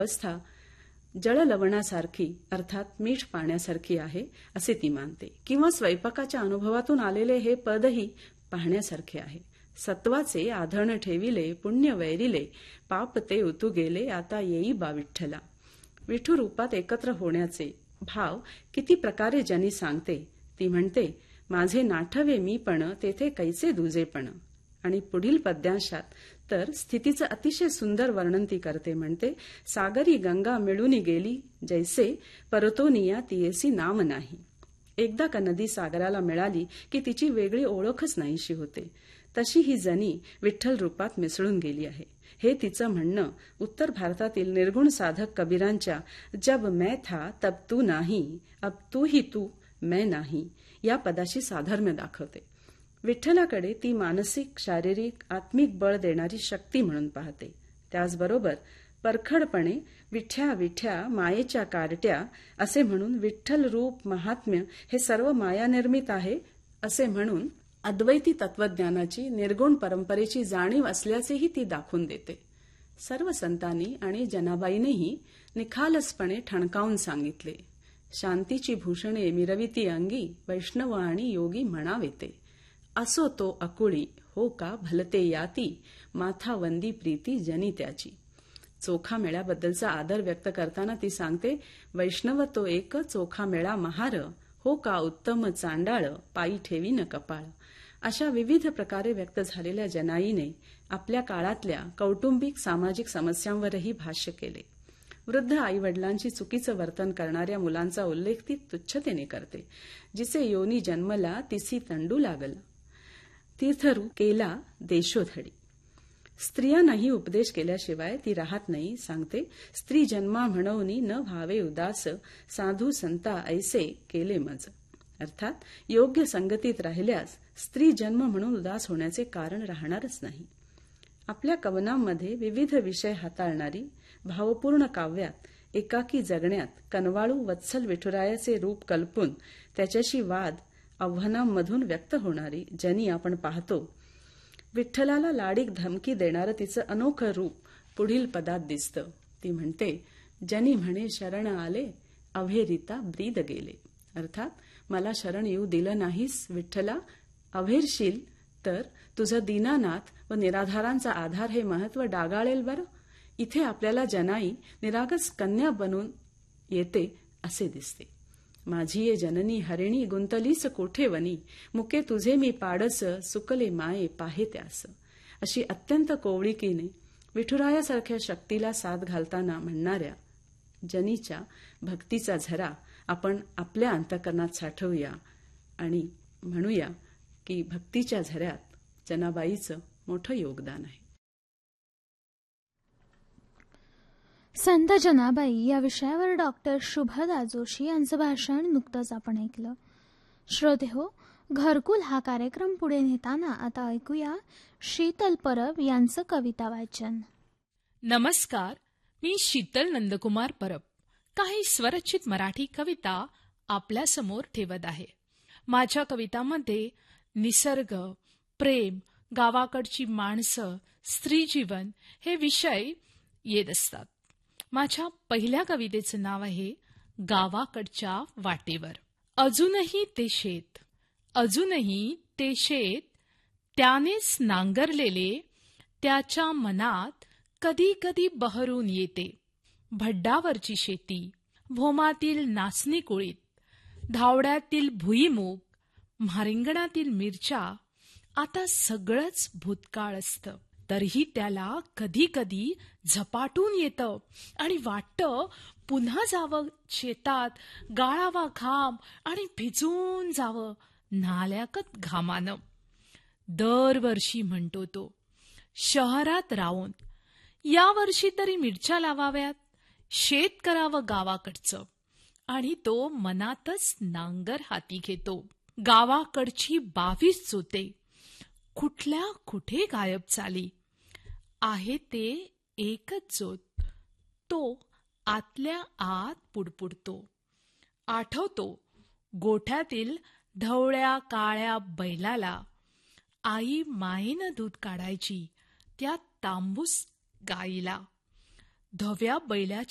अवस्था जळलवणासारखी अर्थात मीठ पाण्यासारखी आहे असे ती मानते. किंवा स्वयंपाकाच्या अनुभवातून आलेले हे पदही पाहण्यासारखे आहे. सत्वाचे आधण ठेविले, पुण्य वैरिले, पाप ते उतू गेले, आता येई बा विठ्ठला. विठू रूपात एकत्र होण्याचे भाव किती प्रकारे जनी सांगते. ती म्हणते, माझे नाठवे मीपण तेथे कैसे दुजेपण. आणि पुढील पद्यांशात तर स्थितीचं अतिशय सुंदर वर्णन ती करते. म्हणते, सागरी गंगा मिळून गेली जैसे, परतोनिया तियेसी नाम नाही. एकदा का नदी सागराला मिळाली की तिची वेगळी ओळखच नाहीशी होते. तशी ही जनी विठ्ठल रूपात मिसळून गेली आहे. हे तिचं म्हणणं उत्तर भारतातील निर्गुण साधक कबीरांच्या जब मैं था तब तू नाही, अब तू ही तू मैं नाही या पदाशी साधर्म्य दाखवते. विठ्ठलाकडे ती मानसिक, शारीरिक, आत्मिक बळ देणारी शक्ती म्हणून पाहते. त्याचबरोबर परखडपणे विठ्या विठ्या मायेच्या कार्ट्या असे म्हणून विठ्ठल रूप महात्म्य हे सर्व मायानिर्मित आहे असे म्हणून अद्वैती तत्वज्ञानाची निर्गुण परंपरेची जाणीव असल्याचेही ती दाखवून देते. सर्व संतांनी आणि जनाबाईनेही निखालसपणे ठणकावून सांगितले, शांतीची भूषणे मिरविती अंगी, वैष्णव आणि योगी म्हणावेते. असो तो अकुळी हो का भलते याती, माथा वंदी प्रीती जनी त्याची. चोखा मेळ्याबद्दलचा आदर व्यक्त करताना ती सांगते, वैष्णव तो एक चोखा मेळा महार, हो का उत्तम चांडाळ, पायी ठेवीन कपाळ. अशा विविध प्रकारे व्यक्त झालेल्या जनाईने आपल्या काळातल्या कौटुंबिक सामाजिक समस्यांवरही भाष्य केले. वृद्ध आईवडिलांची चुकीचं वर्तन करणाऱ्या मुलांचा उल्लेख ती तुच्छतेने करते. जिचे योनी जन्मला तिसी तंडू लागला, तीर्थरू केला देशोधडी. स्त्रियांनाही उपदेश केल्याशिवाय ती राहत नाही. सांगते, स्त्री जन्मा म्हणून न व्हावे उदास, साधू संता ऐसे केले मज. अर्थात योग्य संगतीत राहिल्यास स्त्री जन्म म्हणून उदास होण्याचे कारण राहणारच नाही. आपल्या कवनांमध्ये विविध विषय हाताळणारी, भावपूर्ण काव्यात एकाकी जगण्यात कनवाळू वत्सल विठुरायाचे रूप कल्पून त्याच्याशी वाद आव्हानांमधून व्यक्त होणारी जनी आपण पाहतो. विठ्ठलाला लाडीक धमकी देणारं तिचं अनोखं रूप पुढील पदात दिसतं. ती म्हणते, जनी म्हणे शरण आले, अव्हेरिता ब्रीद गेले. अर्थात मला शरण येऊ दिलं नाहीस विठ्ठला, अव्हेरशील तर तुझं दीनानाथ व निराधारांचा आधार हे महत्व डागाळेल बरं. इथे आपल्याला जनाई निरागस कन्या बनून येते असे दिसते. माझी ये जननी हरिणी गुंतलीस कोठे वनी, मुके तुझे मी पाडस, सुकले माये पाहे त्यास. अशी अत्यंत कोवळीकीने विठुरायासारख्या शक्तीला साथ घालताना म्हणणाऱ्या जनीच्या भक्तीचा झरा आपण आपल्या अंतःकरणात साठवूया आणि म्हणूया की भक्तीच्या झऱ्यात जनाबाईचं मोठं योगदान आहे. संत जनाबाई या विषयावर डॉक्टर शुभदा जोशी यांचं भाषण नुकतंच आपण ऐकलं. श्रोते हो, घरकुल हा कार्यक्रम पुढे नेताना आता ऐकूया शीतल परब यांचं कविता वाचन. नमस्कार, मी शीतल नंदकुमार परब काही स्वरचित मराठी कविता आपल्यासमोर ठेवत आहे. माझ्या कवितांमध्ये निसर्ग, प्रेम, गावाकडची माणसं, स्त्रीजीवन हे विषय येत असतात. माझ्या पहिल्या कवितेचं नाव आहे गावाकडच्या वाटेवर. अजूनही ते शेत, अजूनही ते शेत, त्यानेच नांगरलेले, त्याच्या मनात कधी कधी बहरून येते. भड्डावरची शेती, भोमातील नाचणी कुळीत, धावड्यातील भुईमूग, म्हारिंगणातील मिरच्या, आता सगळंच भूतकाळ असतं. तरीही त्याला कधी कधी झपाटून येतं आणि वाटतं पुन्हा जावं शेतात, गाळावा घाम आणि भिजून जावं नाल्याकत घामानं. दरवर्षी म्हणतो तो, शहरात राहून यावर्षी तरी मिरच्या लावाव्यात, शेत करावं गावाकडचं. आणि तो मनातच नांगर हाती घेतो. गावाकडची 22 जोते कुठल्या कुठे गायब झाली. आहे ते एकच जोत, तो आतल्या आत पुडपुडतो. आठवतो गोठ्यातील ढवळ्या काळ्या बैलाला आई मायेनं दूध काढायची त्या तांबूस गाईला. धव्या बैलाच्या